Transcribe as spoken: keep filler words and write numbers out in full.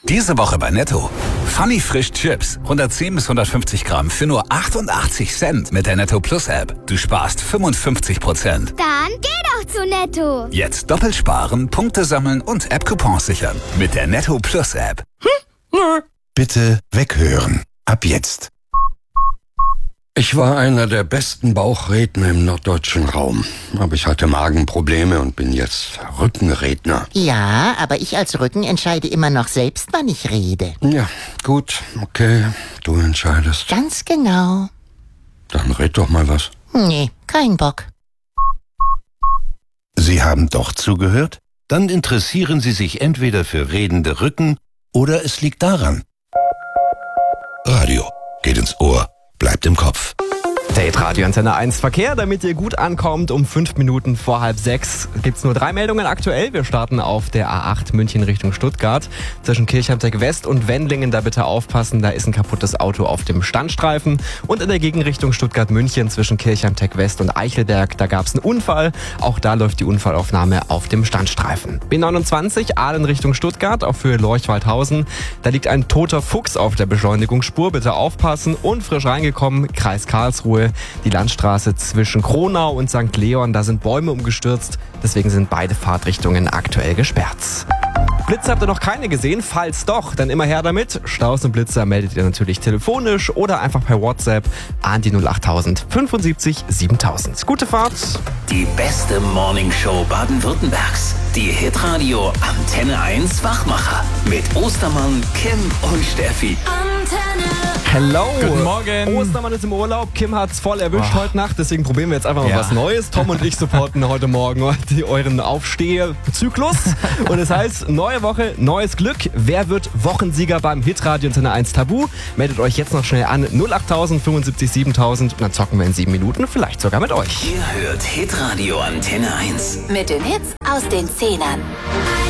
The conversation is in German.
Diese Woche bei Netto. Funny Frisch Chips. hundertzehn bis hundertfünfzig Gramm für nur achtundachtzig Cent mit der Netto Plus App. Du sparst fünfundfünfzig Prozent. Dann geh doch zu Netto. Jetzt doppelt sparen, Punkte sammeln und App-Coupons sichern. Mit der Netto Plus App. Hm? Bitte weghören. Ab jetzt. Ich war einer der besten Bauchredner im norddeutschen Raum. Aber ich hatte Magenprobleme und bin jetzt Rückenredner. Ja, aber ich als Rücken entscheide immer noch selbst, wann ich rede. Ja, gut, okay, du entscheidest. Ganz genau. Dann red doch mal was. Nee, kein Bock. Sie haben doch zugehört? Dann interessieren Sie sich entweder für redende Rücken oder es liegt daran. Radio geht ins Ohr, bleibt im Kopf. Date Radio Antenne eins Verkehr, damit ihr gut ankommt. Um fünf Minuten vor halb sechs gibt's nur drei Meldungen aktuell. Wir starten auf der A acht München Richtung Stuttgart. Zwischen Kirchheimteck West und Wendlingen, da bitte aufpassen, da ist ein kaputtes Auto auf dem Standstreifen. Und in der Gegenrichtung Stuttgart-München zwischen Kirchheimteck West und Eichelberg, da gab's einen Unfall. Auch da läuft die Unfallaufnahme auf dem Standstreifen. B neunundzwanzig Aalen Richtung Stuttgart auf Höhe Lorch-Waldhausen. Da liegt ein toter Fuchs auf der Beschleunigungsspur, bitte aufpassen. Und frisch reingekommen, Kreis Karlsruhe. Die Landstraße zwischen Kronau und Sankt Leon, da sind Bäume umgestürzt, deswegen sind beide Fahrtrichtungen aktuell gesperrt. Blitze habt ihr noch keine gesehen? Falls doch, dann immer her damit. Staus und Blitzer meldet ihr natürlich telefonisch oder einfach per WhatsApp an die null achttausend fünfundsiebzig siebentausend. Gute Fahrt! Die beste Morningshow Baden-Württembergs. Die Hitradio Antenne eins Wachmacher. Mit Ostermann, Kim und Steffi. Antenne. Hello! Guten Morgen! Ostermann ist im Urlaub, Kim hat's voll erwischt Oh. heute Nacht, deswegen probieren wir jetzt einfach mal Ja. was Neues. Tom und ich supporten heute Morgen die, euren Aufstehzyklus. Und es heißt, neue Woche, neues Glück. Wer wird Wochensieger beim Hitradio Antenne eins Tabu? Meldet euch jetzt noch schnell an, null achttausend fünfundsiebzig siebentausend und dann zocken wir in sieben Minuten vielleicht sogar mit euch. Ihr hört Hitradio Antenne eins. Mit den Hits aus den Zehnern.